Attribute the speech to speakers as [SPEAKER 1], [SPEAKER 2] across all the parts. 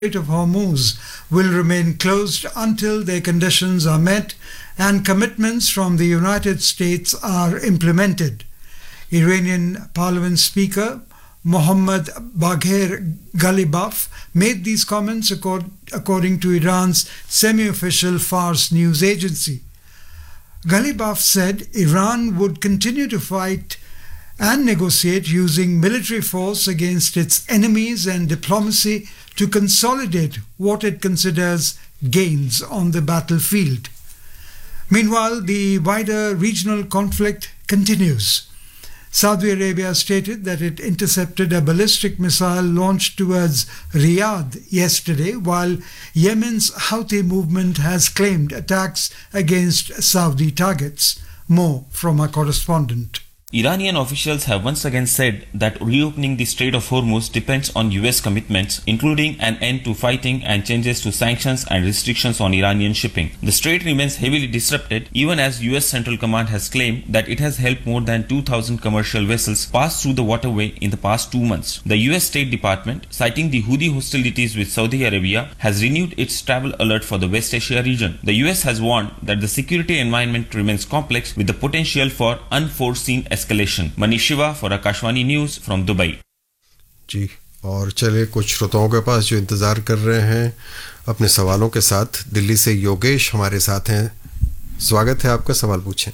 [SPEAKER 1] Strait of Hormuz will remain closed until their conditions are met and commitments from the United States are implemented. Iranian Parliament Speaker Mohammad Bagher Ghalibaf made these comments according to Iran's semi-official Fars news agency. Ghalibaf said Iran would continue to fight and negotiate using military force against its enemies and diplomacy to consolidate what it considers gains on the battlefield. Meanwhile, the wider regional conflict continues. Saudi Arabia stated that it intercepted a ballistic missile launched towards Riyadh yesterday, while Yemen's Houthi movement has claimed attacks against Saudi targets. More from our correspondent.
[SPEAKER 2] Iranian officials have once again said that reopening the Strait of Hormuz depends on US commitments, including an end to fighting and changes to sanctions and restrictions on Iranian shipping. The strait remains heavily disrupted even as US Central Command has claimed that it has helped more than 2,000 commercial vessels pass through the waterway in the past 2 months. The US State Department, citing the Houthi hostilities with Saudi Arabia, has renewed its travel alert for the West Asia region. The US has warned that the security environment remains complex with the potential for unforeseen escalation. Manish Shiva for Akashvani News from Dubai.
[SPEAKER 3] जी, और चले कुछ श्रोताओं के पास जो इंतजार कर रहे हैं अपने सवालों के साथ। दिल्ली से योगेश हमारे साथ हैं। स्वागत है आपका, सवाल पूछें।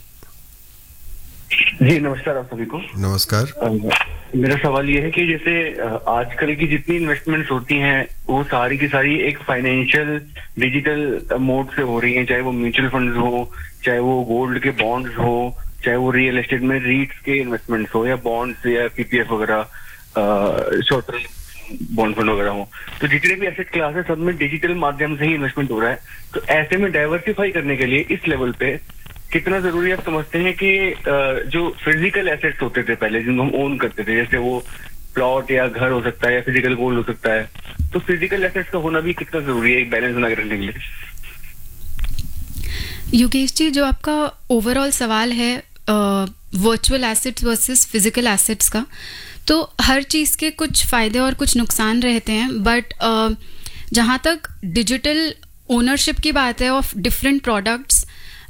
[SPEAKER 4] जी नमस्कार आप सभी को।
[SPEAKER 3] नमस्कार।
[SPEAKER 4] मेरा सवाल ये है कि जैसे आजकल की जितनी इन्वेस्टमेंट्स होती हैं वो सारी की सारी एक फाइनेंशियल डिजिटल मोड से हो रही हैं, चाहे वो म्यूचुअल फंड्स हो, चाहे वो गोल्ड के बॉन्ड्स हो, चाहे वो रियल एस्टेट में रीट्स के इन्वेस्टमेंट्स हो या बॉन्ड्स या पीपीएफ वगैरह शॉर्ट टर्म बॉन्ड फंड वगैरह हो, तो जितने भी एसेट क्लास है सब में डिजिटल माध्यम से ही इन्वेस्टमेंट हो रहा है। तो ऐसे में डाइवर्सिफाई करने के लिए इस लेवल पे कितना जरूरी आप समझते हैं कि जो फिजिकल एसेट्स होते थे पहले जिनको हम ओन करते थे, जैसे वो प्लॉट या घर हो सकता है या फिजिकल गोल्ड हो सकता है, तो फिजिकल एसेट्स का होना भी कितना जरूरी है एक बैलेंस बना के रखने के लिए?
[SPEAKER 5] योगेश जी, जो आपका ओवरऑल सवाल है virtual assets versus physical assets का, तो हर चीज़ के कुछ फ़ायदे और कुछ नुकसान रहते हैं, बट जहाँ तक डिजिटल ओनरशिप की बात है of different products,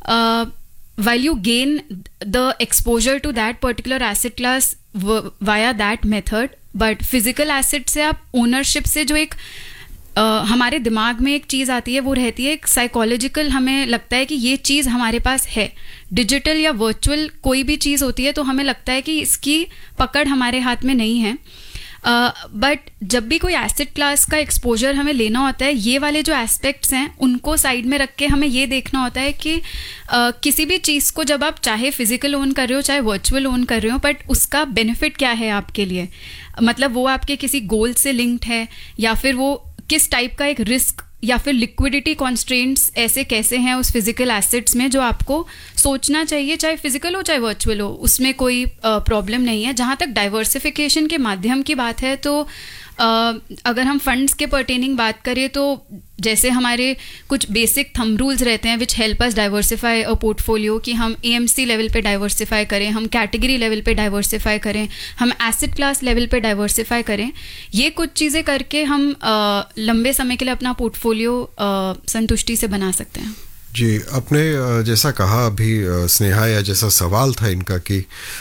[SPEAKER 5] while you gain the exposure to that particular asset class via that method, but physical asset से आप ownership से जो एक हमारे दिमाग में एक चीज़ आती है वो रहती है एक साइकोलॉजिकल, हमें लगता है कि ये चीज़ हमारे पास है। डिजिटल या वर्चुअल कोई भी चीज़ होती है तो हमें लगता है कि इसकी पकड़ हमारे हाथ में नहीं है, बट जब भी कोई एसेट क्लास का एक्सपोजर हमें लेना होता है, ये वाले जो एस्पेक्ट्स हैं उनको साइड में रख के हमें ये देखना होता है कि किसी भी चीज़ को जब आप चाहे फिजिकल ओन कर रहे हो चाहे वर्चुअल ओन कर रहे हो, बट उसका बेनिफिट क्या है आपके लिए, मतलब वो आपके किसी गोल से लिंक्ड है या फिर वो किस टाइप का एक रिस्क या फिर लिक्विडिटी कॉन्स्ट्रेंट्स ऐसे कैसे हैं उस फिजिकल एसेट्स में, जो आपको सोचना चाहिए, चाहे फिजिकल हो चाहे वर्चुअल हो, उसमें कोई प्रॉब्लम नहीं है। जहाँ तक डाइवर्सिफिकेशन के माध्यम की बात है, तो अगर हम फंड्स के पर्टेनिंग बात करें तो जैसे हमारे कुछ बेसिक थंब रूल्स रहते हैं which help us diversify a portfolio, कि हम एएमसी लेवल पे डाइवर्सिफाई करें, हम कैटेगरी लेवल पे डाइवर्सिफाई करें, हम एसेट क्लास लेवल पे डाइवर्सिफाई करें। ये कुछ चीज़ें करके हम लंबे समय के लिए अपना पोर्टफोलियो संतुष्टि से बना सकते हैं।
[SPEAKER 3] जी, आपने जैसा कहा अभी स्नेहा, या जैसा सवाल था इनका कि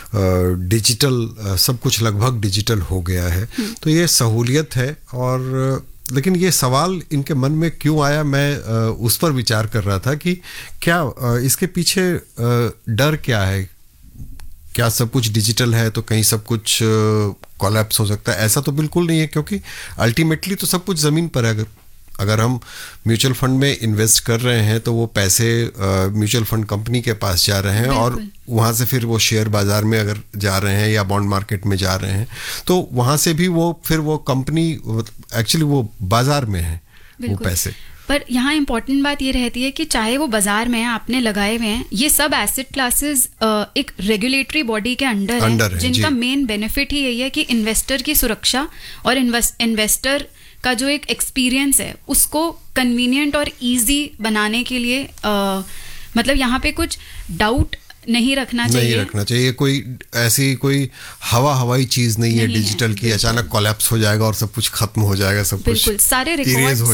[SPEAKER 3] डिजिटल सब कुछ लगभग डिजिटल हो गया है, तो ये सहूलियत है, और लेकिन ये सवाल इनके मन में क्यों आया, मैं उस पर विचार कर रहा था कि क्या इसके पीछे डर क्या है। क्या सब कुछ डिजिटल है तो कहीं सब कुछ कोलैप्स हो सकता है? ऐसा तो बिल्कुल नहीं है, क्योंकि अल्टीमेटली तो सब कुछ ज़मीन पर है। अगर हम म्यूचुअल फंड में इन्वेस्ट कर रहे हैं तो वो पैसे म्यूचुअल फंड कंपनी के पास जा रहे हैं, और वहाँ से फिर वो शेयर बाजार में अगर जा रहे हैं या बॉन्ड मार्केट में जा रहे हैं तो वहाँ से भी वो फिर वो कंपनी एक्चुअली वो बाजार में है वो पैसे।
[SPEAKER 5] पर यहाँ इंपॉर्टेंट बात ये रहती है कि चाहे वो बाजार में आपने लगाए हुए हैं, ये सब एसेट क्लासेस एक रेगुलेटरी बॉडी के अंडर है, जिनका मेन बेनिफिट ही यही है कि इन्वेस्टर की सुरक्षा और इन्वेस्टर का जो एक एक्सपीरियंस है उसको कन्वीनियंट और इजी बनाने के लिए मतलब यहाँ पे कुछ डाउट नहीं रखना चाहिए।
[SPEAKER 3] कोई ऐसी कोई हवाई चीज नहीं है डिजिटल की, अचानक कोलैप्स हो जाएगा और सब कुछ खत्म हो जाएगा, सब कुछ
[SPEAKER 5] सारे रिकॉर्ड्स